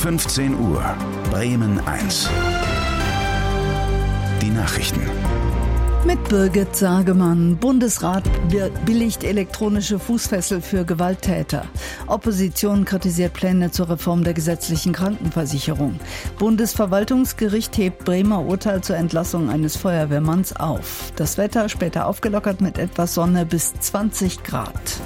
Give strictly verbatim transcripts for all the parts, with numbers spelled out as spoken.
fünfzehn Uhr, Bremen eins. Die Nachrichten. Mit Birgit Sagemann. Bundesrat billigt elektronische Fußfessel für Gewalttäter. Opposition kritisiert Pläne zur Reform der gesetzlichen Krankenversicherung. Bundesverwaltungsgericht hebt Bremer Urteil zur Entlassung eines Feuerwehrmanns auf. Das Wetter später aufgelockert mit etwas Sonne bis zwanzig Grad.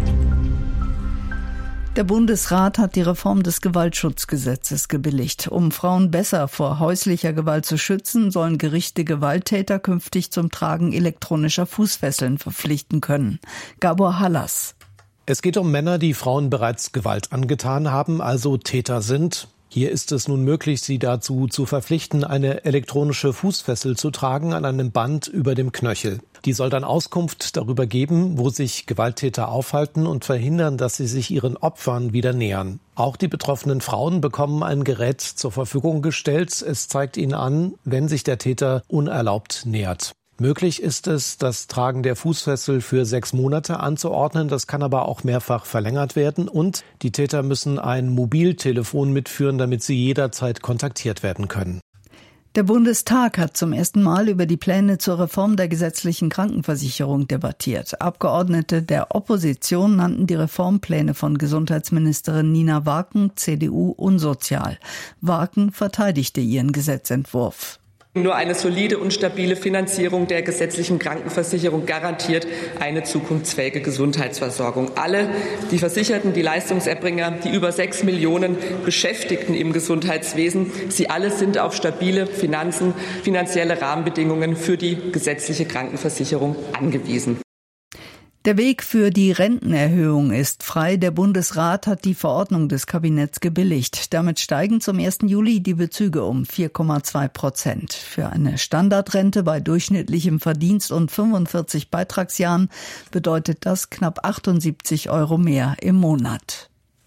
Der Bundesrat hat die Reform des Gewaltschutzgesetzes gebilligt. Um Frauen besser vor häuslicher Gewalt zu schützen, sollen Gerichte Gewalttäter künftig zum Tragen elektronischer Fußfesseln verpflichten können. Gabor Hallas. Es geht um Männer, die Frauen bereits Gewalt angetan haben, also Täter sind. Hier ist es nun möglich, sie dazu zu verpflichten, eine elektronische Fußfessel zu tragen an einem Band über dem Knöchel. Die soll dann Auskunft darüber geben, wo sich Gewalttäter aufhalten und verhindern, dass sie sich ihren Opfern wieder nähern. Auch die betroffenen Frauen bekommen ein Gerät zur Verfügung gestellt. Es zeigt ihnen an, wenn sich der Täter unerlaubt nähert. Möglich ist es, das Tragen der Fußfessel für sechs Monate anzuordnen. Das kann aber auch mehrfach verlängert werden. Und die Täter müssen ein Mobiltelefon mitführen, damit sie jederzeit kontaktiert werden können. Der Bundestag hat zum ersten Mal über die Pläne zur Reform der gesetzlichen Krankenversicherung debattiert. Abgeordnete der Opposition nannten die Reformpläne von Gesundheitsministerin Nina Warken, C D U, unsozial. Warken verteidigte ihren Gesetzentwurf. Nur eine solide und stabile Finanzierung der gesetzlichen Krankenversicherung garantiert eine zukunftsfähige Gesundheitsversorgung. Alle, die Versicherten, die Leistungserbringer, die über sechs Millionen Beschäftigten im Gesundheitswesen, sie alle sind auf stabile Finanzen, finanzielle Rahmenbedingungen für die gesetzliche Krankenversicherung angewiesen. Der Weg für die Rentenerhöhung ist frei. Der Bundesrat hat die Verordnung des Kabinetts gebilligt. Damit steigen zum ersten Juli die Bezüge um vier Komma zwei Prozent. Für eine Standardrente bei durchschnittlichem Verdienst und fünfundvierzig Beitragsjahren bedeutet das knapp achtundsiebzig Euro mehr im Monat.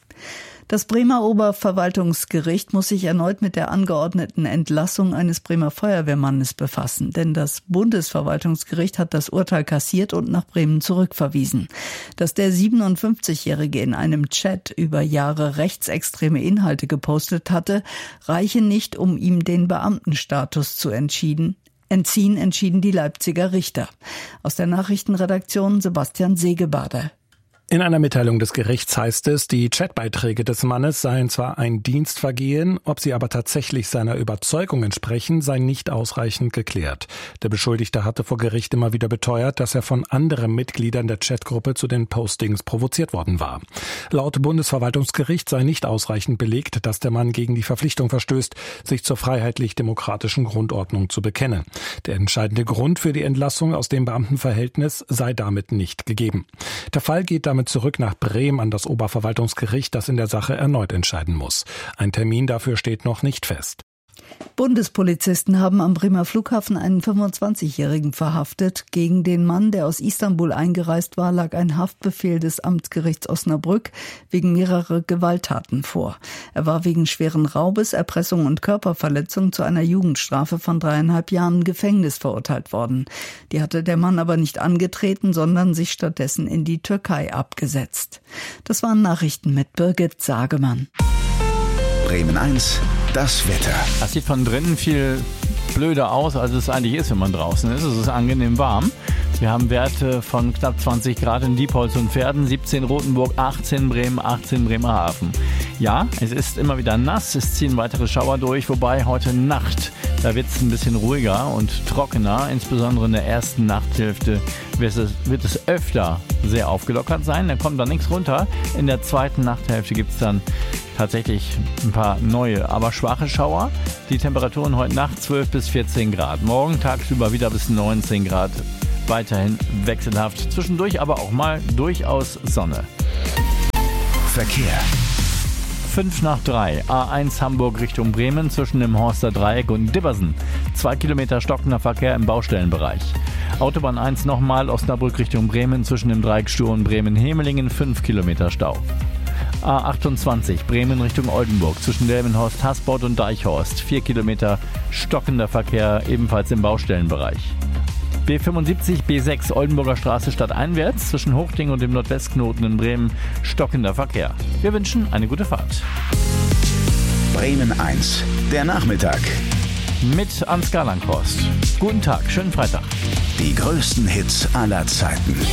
Das Bremer Oberverwaltungsgericht muss sich erneut mit der angeordneten Entlassung eines Bremer Feuerwehrmannes befassen, denn das Bundesverwaltungsgericht hat das Urteil kassiert und nach Bremen zurückverwiesen. Dass der siebenundfünfzigjährige in einem Chat über Jahre rechtsextreme Inhalte gepostet hatte, reiche nicht, um ihm den Beamtenstatus zu entschieden. entziehen, entschieden die Leipziger Richter. Aus der Nachrichtenredaktion Sebastian Segebader. In einer Mitteilung des Gerichts heißt es, die Chatbeiträge des Mannes seien zwar ein Dienstvergehen, ob sie aber tatsächlich seiner Überzeugung entsprechen, sei nicht ausreichend geklärt. Der Beschuldigte hatte vor Gericht immer wieder beteuert, dass er von anderen Mitgliedern der Chatgruppe zu den Postings provoziert worden war. Laut Bundesverwaltungsgericht sei nicht ausreichend belegt, dass der Mann gegen die Verpflichtung verstößt, sich zur freiheitlich-demokratischen Grundordnung zu bekennen. Der entscheidende Grund für die Entlassung aus dem Beamtenverhältnis sei damit nicht gegeben. Der Fall geht damit zurück nach Bremen an das Oberverwaltungsgericht, das in der Sache erneut entscheiden muss. Ein Termin dafür steht noch nicht fest. Bundespolizisten haben am Bremer Flughafen einen fünfundzwanzigjährigen verhaftet. Gegen den Mann, der aus Istanbul eingereist war, lag ein Haftbefehl des Amtsgerichts Osnabrück wegen mehrerer Gewalttaten vor. Er war wegen schweren Raubes, Erpressung und Körperverletzung zu einer Jugendstrafe von dreieinhalb Jahren Gefängnis verurteilt worden. Die hatte der Mann aber nicht angetreten, sondern sich stattdessen in die Türkei abgesetzt. Das waren Nachrichten mit Birgit Sagemann. Bremen eins, das Wetter. Das sieht von drinnen viel blöder aus, als es eigentlich ist, wenn man draußen ist. Es ist angenehm warm. Wir haben Werte von knapp zwanzig Grad in Diepholz und Verden, siebzehn Rothenburg, achtzehn Bremen, achtzehn Bremerhaven. Ja, es ist immer wieder nass, es ziehen weitere Schauer durch, wobei heute Nacht, da wird es ein bisschen ruhiger und trockener. Insbesondere in der ersten Nachthälfte wird es, wird es öfter sehr aufgelockert sein. Da kommt dann nichts runter. In der zweiten Nachthälfte gibt es dann tatsächlich ein paar neue, aber schwache Schauer. Die Temperaturen heute Nacht zwölf bis vierzehn Grad. Morgen tagsüber wieder bis neunzehn Grad. Weiterhin wechselhaft. Zwischendurch aber auch mal durchaus Sonne. Verkehr. fünf nach drei. A eins Hamburg Richtung Bremen zwischen dem Horster Dreieck und Dibbersen. Zwei Kilometer stockender Verkehr im Baustellenbereich. Autobahn eins nochmal Osnabrück Richtung Bremen zwischen dem Dreieck Stur und Bremen-Hemelingen. fünf Kilometer Stau. A achtundzwanzig Bremen Richtung Oldenburg zwischen Delmenhorst, Hasbaut und Deichhorst. vier Kilometer stockender Verkehr ebenfalls im Baustellenbereich. B fünfundsiebzig, B sechs Oldenburger Straße stadteinwärts zwischen Hochding und dem Nordwestknoten in Bremen stockender Verkehr. Wir wünschen eine gute Fahrt. Bremen eins, der Nachmittag. Mit Ansgar Landhorst. Guten Tag, schönen Freitag. Die größten Hits aller Zeiten.